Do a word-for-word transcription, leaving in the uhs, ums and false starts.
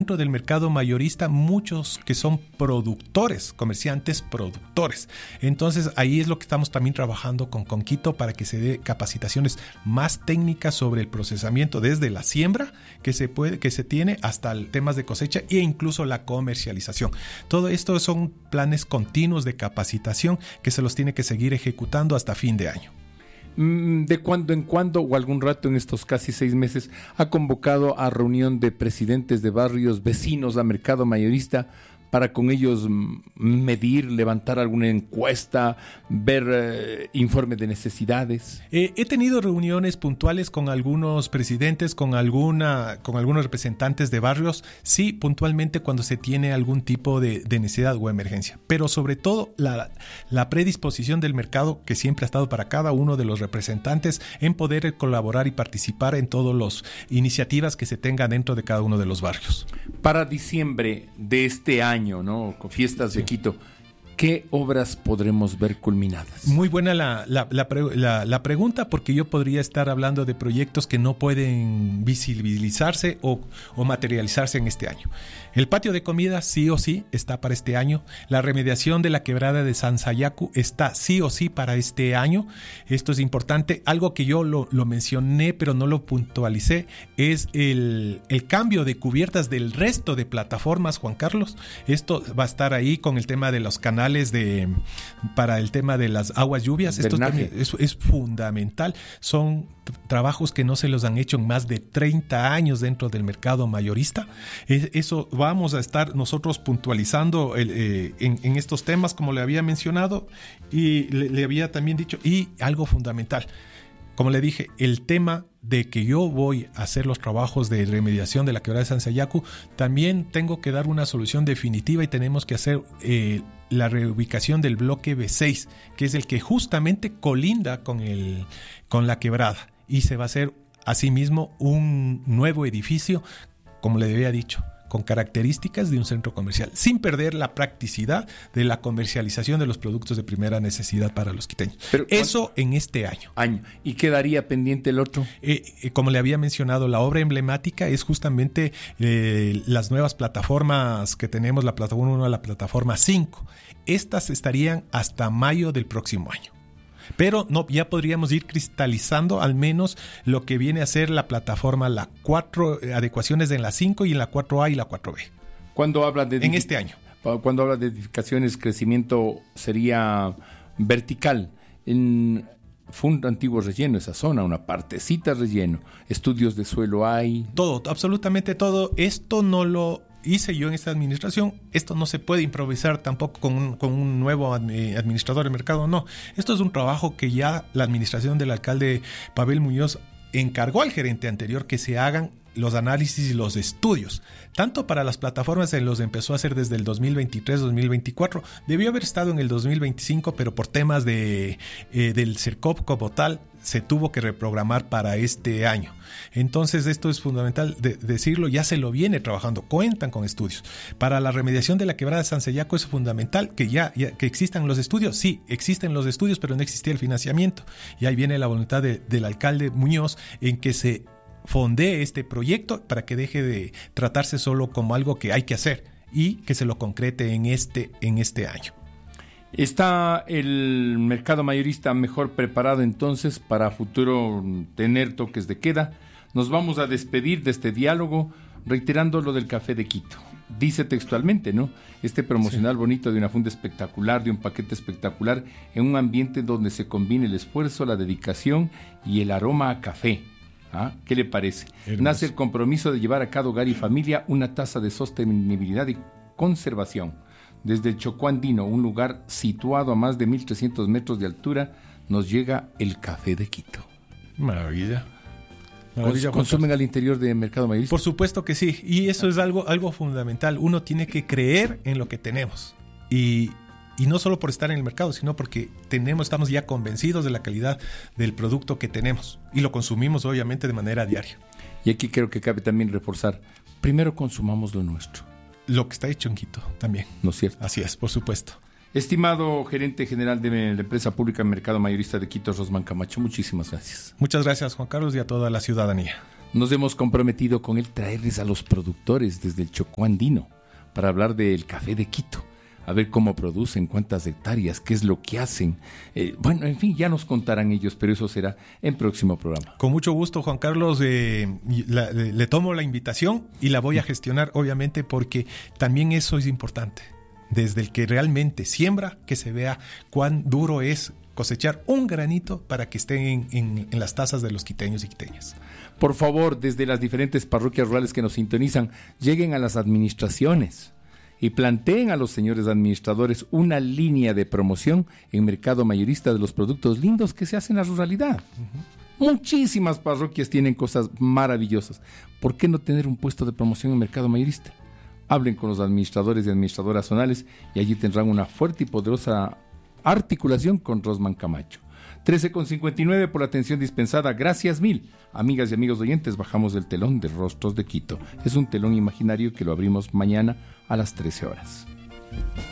dentro del mercado mayorista muchos que son productores, comerciantes productores. Entonces ahí es lo que estamos también trabajando con Conquito para que se dé capacitaciones más técnicas sobre el procesamiento desde la siembra que se puede, que se tiene hasta el temas de cosecha e incluso la comercialización. Todo esto son planes continuos de capacitación que se los tiene que seguir ejecutando hasta fin de año. ¿De cuando en cuando o algún rato en estos casi seis meses ha convocado a reunión de presidentes de barrios vecinos a mercado mayorista para con ellos medir, levantar alguna encuesta, ver eh, informes de necesidades? Eh, he tenido reuniones puntuales con algunos presidentes, con alguna, con algunos representantes de barrios, sí, puntualmente cuando se tiene algún tipo de, de necesidad o emergencia. Pero sobre todo la, la predisposición del mercado que siempre ha estado para cada uno de los representantes en poder colaborar y participar en todas las iniciativas que se tengan dentro de cada uno de los barrios. Para diciembre de este año, ¿no? Con fiestas de Quito, ¿qué obras podremos ver culminadas? Muy buena la, la, la, la, la pregunta, porque yo podría estar hablando de proyectos que no pueden visibilizarse o, o materializarse en este año. El patio de comida sí o sí está para este año. La remediación de la quebrada de San Sayacu está sí o sí para este año. Esto es importante. Algo que yo lo, lo mencioné pero no lo puntualicé es el, el cambio de cubiertas del resto de plataformas, Juan Carlos. Esto va a estar ahí con el tema de los canales de, para el tema de las aguas lluvias. Esto también es, es fundamental. Son trabajos que no se los han hecho en más de treinta años dentro del mercado mayorista. Es, eso vamos a estar nosotros puntualizando el, eh, en, en estos temas, como le había mencionado y le, le había también dicho, y algo fundamental, como le dije, el tema de que yo voy a hacer los trabajos de remediación de la quebrada de San Sayacu, también tengo que dar una solución definitiva y tenemos que hacer eh, la reubicación del bloque B seis, que es el que justamente colinda con, el, con la quebrada, y se va a hacer asimismo un nuevo edificio, como le había dicho, con características de un centro comercial, sin perder la practicidad de la comercialización de los productos de primera necesidad para los quiteños. Pero, eso en este año. año. ¿Y quedaría pendiente el otro? Eh, eh, como le había mencionado, la obra emblemática es justamente eh, las nuevas plataformas que tenemos, la plataforma uno y la plataforma cinco. Estas estarían hasta mayo del próximo año. Pero no, ya podríamos ir cristalizando al menos lo que viene a ser la plataforma, la cuatro adecuaciones en la cinco y en la cuatro A y la cuatro B. Cuando habla de en este año. Cuando habla de edificaciones, crecimiento sería vertical. En, fue un antiguo relleno esa zona, una partecita relleno. Estudios de suelo hay. Todo, absolutamente todo. Esto no lo hice yo en esta administración. Esto no se puede improvisar tampoco con un, con un nuevo administrador de mercado, no. Esto es un trabajo que ya la administración del alcalde Pavel Muñoz encargó al gerente anterior que se hagan los análisis y los estudios. Tanto para las plataformas se los empezó a hacer desde el dos mil veintitrés dos mil veinticuatro. Debió haber estado en el dos mil veinticinco, pero por temas de, eh, del CERCOP como tal, se tuvo que reprogramar para este año. Entonces esto es fundamental de decirlo, ya se lo viene trabajando, cuentan con estudios. Para la remediación de la quebrada de San Sayacu es fundamental que ya, ya que existan los estudios. Sí, existen los estudios, pero no existía el financiamiento. Y ahí viene la voluntad de, del alcalde Muñoz en que se fondee este proyecto para que deje de tratarse solo como algo que hay que hacer y que se lo concrete en este, en este año. ¿Está el mercado mayorista mejor preparado entonces para futuro tener toques de queda? Nos vamos a despedir de este diálogo reiterando lo del café de Quito. Dice textualmente, ¿no? Este promocional sí. bonito de una funda espectacular, de un paquete espectacular, en un ambiente donde se combina el esfuerzo, la dedicación y el aroma a café. ¿Ah? ¿Qué le parece? Hermoso. Nace el compromiso de llevar a cada hogar y familia una tasa de sostenibilidad y conservación. Desde el Chocó Andino, un lugar situado a más de mil trescientos metros de altura, nos llega el café de Quito. Maravilla. Maravilla. ¿Consumen al interior del mercado mayorista? Por supuesto que sí, y eso es algo, algo fundamental. Uno tiene que creer en lo que tenemos. Y, y no solo por estar en el mercado, sino porque tenemos, estamos ya convencidos de la calidad del producto que tenemos. Y lo consumimos, obviamente, de manera diaria. Y aquí creo que cabe también reforzar, primero consumamos lo nuestro. Lo que está hecho en Quito también. ¿No es cierto? Así es, por supuesto. Estimado gerente general de la empresa pública Mercado Mayorista de Quito, Rosman Camacho, muchísimas gracias. Muchas gracias, Juan Carlos, y a toda la ciudadanía. Nos hemos comprometido con él traerles a los productores desde el Chocó andino para hablar del café de Quito, a ver cómo producen, cuántas hectáreas, qué es lo que hacen. Eh, bueno, en fin, ya nos contarán ellos, pero eso será en próximo programa. Con mucho gusto, Juan Carlos, eh, la, le, le tomo la invitación y la voy a gestionar, obviamente, porque también eso es importante. Desde el que realmente siembra, que se vea cuán duro es cosechar un granito para que estén en, en, en las tazas de los quiteños y quiteñas. Por favor, desde las diferentes parroquias rurales que nos sintonizan, lleguen a las administraciones y planteen a los señores administradores una línea de promoción en mercado mayorista de los productos lindos que se hacen en la ruralidad. Uh-huh. Muchísimas parroquias tienen cosas maravillosas. ¿Por qué no tener un puesto de promoción en mercado mayorista? Hablen con los administradores y administradoras zonales y allí tendrán una fuerte y poderosa articulación con Rosman Camacho. trece con cincuenta y nueve por la atención dispensada. Gracias mil. Amigas y amigos oyentes, bajamos del telón de Rostros de Quito. Es un telón imaginario que lo abrimos mañana a las trece horas.